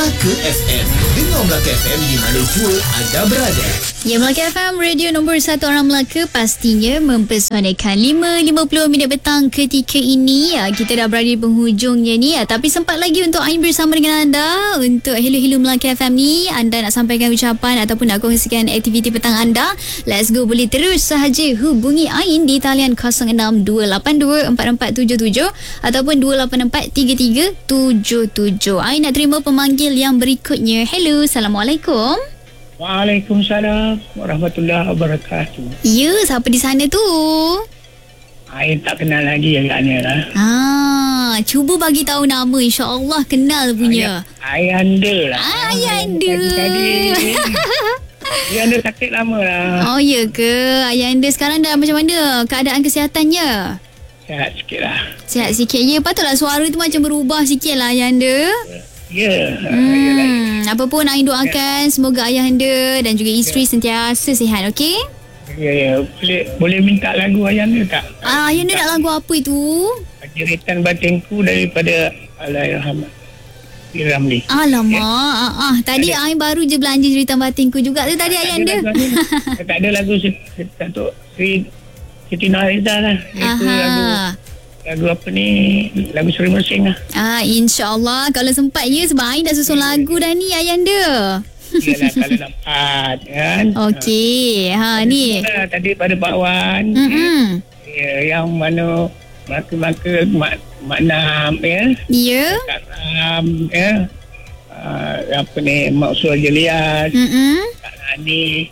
Melaka FM. Dengar Melaka FM di mana jua anda berada. Ya, Melaka FM, radio nombor 1 orang Melaka, pastinya mempersonaikan 5.50 minit petang ketika ini. Kita dah berada di penghujungnya ni, tapi sempat lagi untuk Ain bersama dengan anda untuk Hello Melaka FM ni. Anda nak sampaikan ucapan ataupun nak kongsikan aktiviti petang anda, let's go, boleh terus sahaja hubungi Ain di talian 06-282-4477 ataupun 284-3377. Ain nak terima pemanggil yang berikutnya. Hello, Assalamualaikum. Waalaikumsalam warahmatullahi wabarakatuh. Ya, siapa di sana tu? Ain tak kenal lagi agaknya lah. Cuba bagi tahu nama, insya-Allah kenal punya. Ayanda lah. Ayanda. Ayanda sakit lama lah. Oh, ya ke? Ayanda sekarang dah macam mana keadaan kesihatannya? Sihat sikit lah. Sihat sikit. Ya, patutlah suara tu macam berubah sikit lah Ayanda. Ya. Apa pun Ain doakan semoga ayah anda dan juga isteri sentiasa sihat, okey? Ya. Boleh minta lagu Ayanda tak? Ayah anda nak lagu apa itu? Jeritan batinku daripada Allahyarham Ramli. Alamak, tadi Ain baru je belanja jeritan batinku juga tu tadi ayah anda. Tak ada lagu untuk Siti Nurhaliza lah. Itu lagu apa ni, lagu Seri Mersing lah. InsyaAllah kalau sempat ya, sebab Ain dah susun lagu dah ni ayah anda. Yalah, kalau dapat kan. Okey, ni tadi pada Pak Wan, yang mana maka Mak Nam ya. Ya. Kak Nam ya. Apa ni, Mak Usul Jelias, Kak Nani,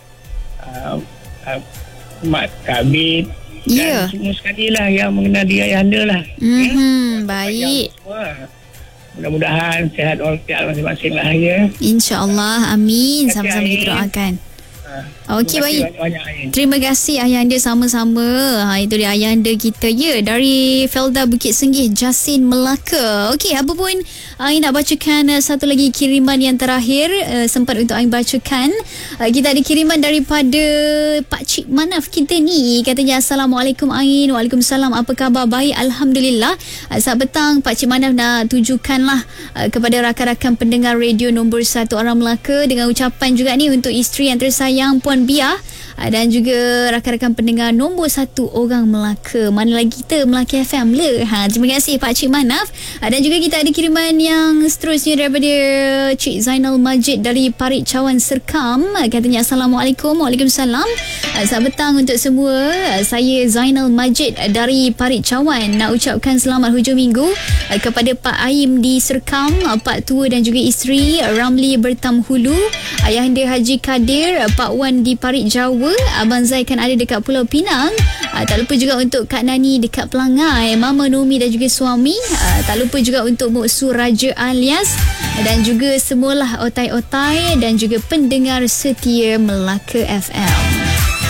Mak Kabit. Ya. Dan semua sekali lah yang mengenali ayah anda lah. Baik. Mudah-mudahan sihat walafiat masing-masing lah ya. InsyaAllah, amin. Sama-sama kita doakan. Okey, baik. Terima kasih ayah anda, sama-sama. Itu dia ayah anda kita ya, dari Felda Bukit Senggih, Jasin, Melaka. Okey, apa pun Ain nak bacakan satu lagi kiriman yang terakhir, sempat untuk Ain bacakan. Kita ada kiriman daripada Pak Cik Manaf kita ni. Katanya, Assalamualaikum Ain. Waalaikumsalam. Apa khabar? Baik, Alhamdulillah. Saat petang Pak Cik Manaf nak tujukanlah kepada rakan-rakan pendengar radio nombor 1 orang Melaka, dengan ucapan juga ni untuk isteri yang tersayang Puan Bia, dan juga rakan-rakan pendengar nombor 1 orang Melaka. Mana lagi kita, Melaka FM le. Terima kasih Pak Cik Manaf. Dan juga kita ada kiriman yang seterusnya daripada Cik Zainal Majid dari Parit Cawan Serkam. Katanya, Assalamualaikum. Waalaikumsalam. Selamat petang untuk semua. Saya Zainal Majid dari Parit Cawan nak ucapkan selamat hujung minggu kepada Pak Aim di Serkam, Pak Tua dan juga isteri Ramli Bertamhulu, Ayahanda Haji Kadir, Pak Wan di Parit Jawa, Abang Zai kan ada dekat Pulau Pinang. Tak lupa juga untuk Kak Nani dekat Pelangai, Mama Nomi dan juga suami. Tak lupa juga untuk Moksu Raja alias, dan juga semualah otai-otai dan juga pendengar setia Melaka FM.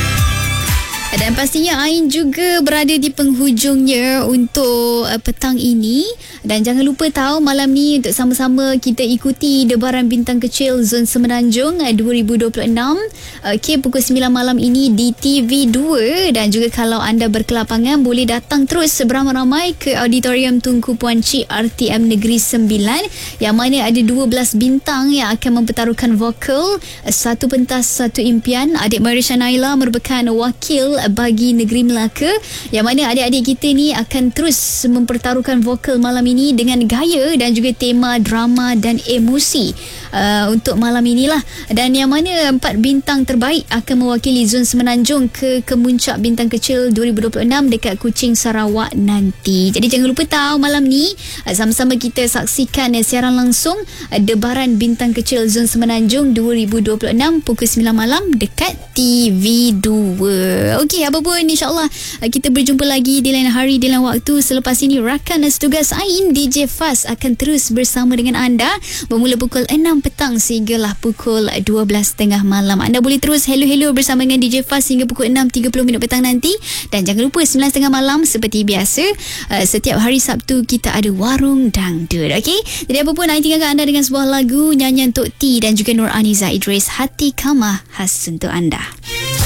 Dan pastinya Ain juga berada di penghujungnya untuk petang ini. Dan jangan lupa tahu malam ni untuk sama-sama kita ikuti debaran bintang kecil Zon Semenanjung 2026 pukul 9 malam ini di TV2. Dan juga kalau anda berkelapangan, boleh datang terus beramai-ramai ke Auditorium Tunku Puan Cik RTM Negeri 9, yang mana ada 12 bintang yang akan mempertaruhkan vokal Satu Pentas Satu Impian. Adik Marisha Naila merupakan wakil bagi negeri Melaka, yang mana adik-adik kita ni akan terus mempertaruhkan vokal malam ini dengan gaya dan juga tema drama dan emosi untuk malam inilah. Dan yang mana 4 bintang terbaik akan mewakili Zon Semenanjung ke Kemuncak Bintang Kecil 2026 dekat Kuching, Sarawak nanti. Jadi jangan lupa tahu malam ni sama-sama kita saksikan siaran langsung debaran bintang kecil Zon Semenanjung 2026 pukul 9 malam dekat TV2. Okey, apa pun insyaAllah kita berjumpa lagi di lain hari, di lain waktu. Selepas ini rakan setugas Ain, DJ Faz, akan terus bersama dengan anda bermula pukul 6 petang sehinggalah pukul 12.30 malam. Anda boleh terus hello bersama dengan DJ Faz hingga pukul 6.30 minit petang nanti. Dan jangan lupa 9.30 malam seperti biasa, setiap hari Sabtu kita ada Warung Dangdut. Okey, jadi apa pun Ain tinggalkan anda dengan sebuah lagu nyanyian Tok T dan juga Nur Aniza Idris, Hati Kamah khas untuk anda.